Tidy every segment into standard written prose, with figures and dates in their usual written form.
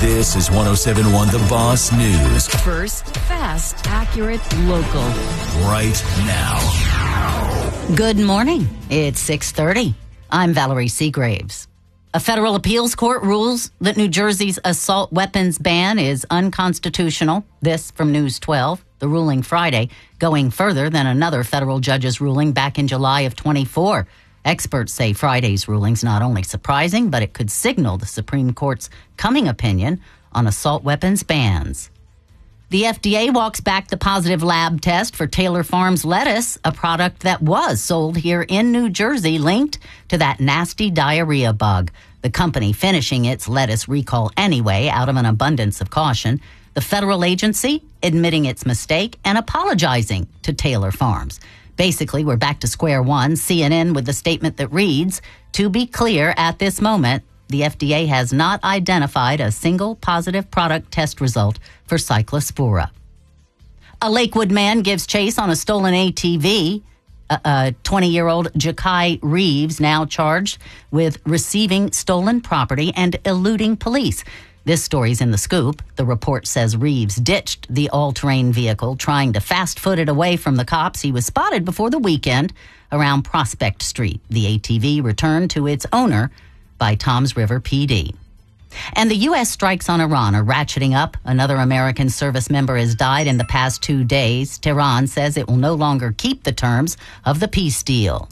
This is 107.1 The Boss News. First, fast, accurate, local. Right now. Good morning. It's 6:30. I'm Valerie Seagraves. A federal appeals court rules that New Jersey's assault weapons ban is unconstitutional. This from News 12. The ruling Friday, going further than another federal judge's ruling back in July of 24. Experts say Friday's ruling's not only surprising, but it could signal the Supreme Court's coming opinion on assault weapons bans. The FDA walks back the positive lab test for Taylor Farms lettuce, a product that was sold here in New Jersey linked to that nasty diarrhea bug. The company finishing its lettuce recall anyway out of an abundance of caution. The federal agency admitting its mistake and apologizing to Taylor Farms. Basically, we're back to square one. CNN with the statement that reads, "To be clear, at this moment, the FDA has not identified a single positive product test result for Cyclospora." A Lakewood man gives chase on a stolen ATV. 20-year-old Ja'Kai Reeves now charged with receiving stolen property and eluding police. This story's in The Scoop. The report says Reeves ditched the all-terrain vehicle, trying to fast-foot it away from the cops. He was spotted before the weekend around Prospect Street. The ATV returned to its owner by Toms River PD. And the U.S. strikes on Iran are ratcheting up. Another American service member has died in the past 2 days. Tehran says it will no longer keep the terms of the peace deal.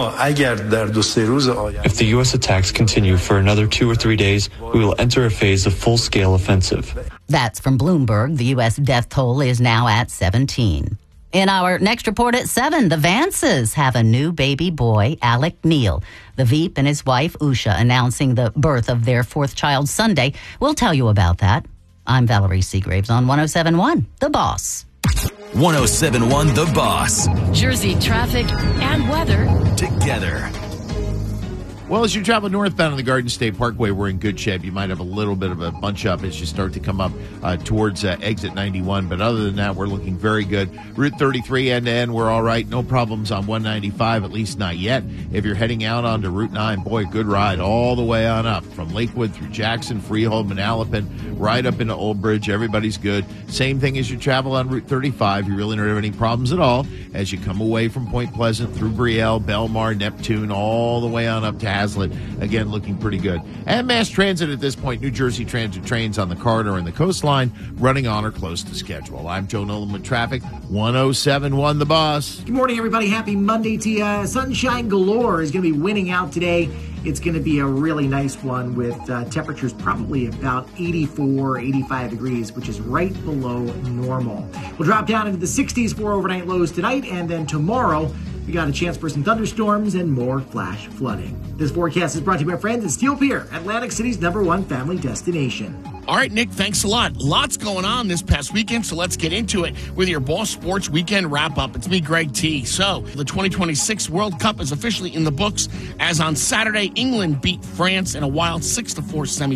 If the U.S. attacks continue for another 2 or 3 days, we will enter a phase of full-scale offensive. That's from Bloomberg. The U.S. death toll is now at 17. In our next report at 7, the Vances have a new baby boy, Alec Neal. The Veep and his wife, Usha, announcing the birth of their 4th child Sunday. We'll tell you about that. I'm Valerie Seagraves on 107.1 The Boss. 107.1 The Boss. Jersey traffic and weather Together. Well, as you travel northbound on the Garden State Parkway, we're in good shape. You might have a little bit of a bunch up as you start to come up towards exit 91. But other than that, we're looking very good. Route 33 end-to-end, we're all right. No problems on 195, at least not yet. If you're heading out onto Route 9, boy, good ride all the way on up. From Lakewood through Jackson, Freehold, Manalapan, right up into Old Bridge. Everybody's good. Same thing as you travel on Route 35. You really don't have any problems at all as you come away from Point Pleasant through Brielle, Belmar, Neptune, all the way on up to Hazlitt. Again, looking pretty good. And mass transit at this point, New Jersey Transit trains on the corridor and the coastline running on or close to schedule. I'm Joe Nolan with traffic, 107.1 The Boss. Good morning, everybody. Happy Monday to you. Sunshine galore is going to be winning out today. It's going to be a really nice one with temperatures probably about 84, 85 degrees, which is right below normal. We'll drop down into the 60s for overnight lows tonight, and then tomorrow we got a chance for some thunderstorms and more flash flooding. This forecast is brought to you by friends at Steel Pier, Atlantic City's #1 family destination. All right, Nick, thanks a lot. Lots going on this past weekend, so let's get into it with your Boss Sports Weekend Wrap-Up. It's me, Greg T. So, the 2026 World Cup is officially in the books, as on Saturday, England beat France in a wild 6-4 semi.